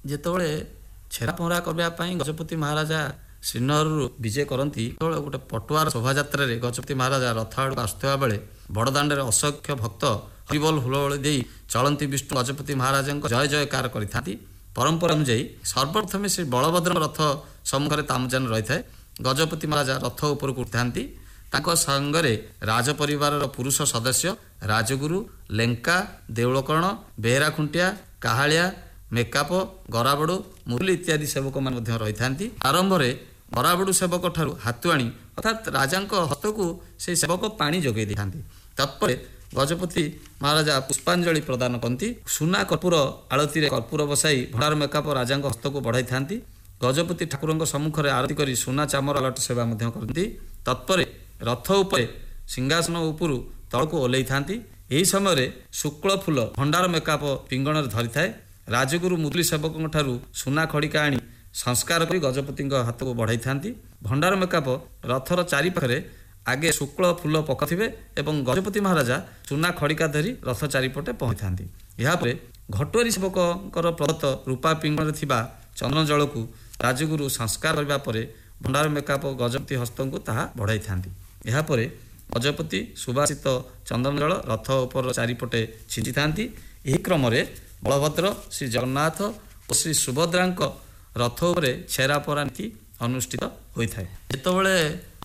ଯେତେବେଳେ ଛେରା ପହଁରା କରିବା ପାଇଁ ଗଜପତି ମହାରାଜା ଶ୍ରୀନଗରରୁ ବିଜେ କରନ୍ତି, ସେତେବେଳେ ଗୋଟେ ପଟୁଆର ଶୋଭାଯାତ୍ରାରେ ଗଜପତି ମହାରାଜା ରଥ ଆଡ଼କୁ ଆସୁଥିବା ବେଳେ ବଡ଼ଦାଣ୍ଡରେ ଅସଂଖ୍ୟ ଭକ୍ତ ହରିବୋଲ ହୁଳହୁଳି ଦେଇ ଚଳନ୍ତି ବିଷ୍ଣୁ ଗଜପତି ମହାରାଜାଙ୍କ ଜୟ ଜୟକାର କରିଥାନ୍ତି। ପରମ୍ପରା ଅନୁଯାୟୀ ସର୍ବପ୍ରଥମେ ଶ୍ରୀ ବଳଭଦ୍ରଙ୍କ ରଥ ସମ୍ମୁଖରେ ତାମଯାନ ରହିଥାଏ। ଗଜପତି ମହାରାଜା ରଥ ଉପରକୁ ଉଠିଥାନ୍ତି। ତାଙ୍କ ସାଙ୍ଗରେ ରାଜ ପରିବାରର ପୁରୁଷ ସଦସ୍ୟ, ରାଜଗୁରୁ, ଲେଙ୍କା, ଦେଉଳକରଣ, ବେହେରା ଖୁଣ୍ଟିଆ, କାହାଳିଆ, ମେକାପ, ଗରାବଡ଼ୁ, ମୁରଲି ଇତ୍ୟାଦି ସେବକମାନେ ମଧ୍ୟ ରହିଥାନ୍ତି। ଆରମ୍ଭରେ ଗରାବଡ଼ୁ ସେବକ ଠାରୁ ହାତୁଆଣି ଅର୍ଥାତ୍ ରାଜାଙ୍କ ହସ୍ତକୁ ସେହି ସେବକ ପାଣି ଯୋଗାଇ ଦେଇଥାନ୍ତି। ତତ୍ପରେ ଗଜପତି ମହାରାଜା ପୁଷ୍ପାଞ୍ଜଳି ପ୍ରଦାନ କରନ୍ତି। ସୁନା କର୍ପୂର ଆଳତିରେ କର୍ପୂର ବସାଇ ଭଣ୍ଡାର ମେକାପ ରାଜାଙ୍କ ହସ୍ତକୁ ବଢ଼ାଇଥାନ୍ତି। ଗଜପତି ଠାକୁରଙ୍କ ସମ୍ମୁଖରେ ଆରତି କରି ସୁନା ଚାମର ଆଲଟ ସେବା ମଧ୍ୟ କରନ୍ତି। ତତ୍ପରେ ରଥ ଉପରେ ସିଂହାସନ ଉପରୁ ତଳକୁ ଓହ୍ଲାଇଥାନ୍ତି। ଏହି ସମୟରେ ଶୁକ୍ଳ ଫୁଲ ଭଣ୍ଡାର ମେକାପ ପିଙ୍ଗଣରେ ଧରିଥାଏ। ରାଜଗୁରୁ ମୁରଲି ସେବକଙ୍କ ଠାରୁ ସୁନା ଖଡ଼ିକା ଆଣି ସଂସ୍କାର କରି ଗଜପତିଙ୍କ ହାତକୁ ବଢ଼ାଇଥାନ୍ତି। ଭଣ୍ଡାର ମେକାପ ରଥର ଚାରିପାଖରେ ଆଗେ ଶୁକ୍ଳ ଫୁଲ ପକାଇଥିବେ ଏବଂ ଗଜପତି ମହାରାଜା ସୁନା ଖଡ଼ିକା ଧରି ରଥ ଚାରିପଟେ ପହଞ୍ଚିଥାନ୍ତି। ଏହାପରେ ଘଟୁଆରୀ ସେବକଙ୍କର ପ୍ରଦତ୍ତ ରୂପା ପିଙ୍ଗଣରେ ଥିବା ଚନ୍ଦନ ଜଳକୁ ରାଜଗୁରୁ ସଂସ୍କାର କରିବା ପରେ ଭଣ୍ଡାର ମେକାପ ଗଜପତି ହସ୍ତଙ୍କୁ ତାହା ବଢ଼ାଇଥାନ୍ତି। ଏହାପରେ ଗଜପତି ସୁବାସିତ ଚନ୍ଦନ ଜଳ ରଥ ଉପର ଚାରିପଟେ ଛିଞ୍ଚିଥାନ୍ତି। ଏହି କ୍ରମରେ ବଳଭଦ୍ର, ଶ୍ରୀ ଜଗନ୍ନାଥ ଓ ଶ୍ରୀ ସୁଭଦ୍ରାଙ୍କ ରଥ ଉପରେ ଛେରା ପହଁରା ନୀତି ଅନୁଷ୍ଠିତ ହୋଇଥାଏ। ଯେତେବେଳେ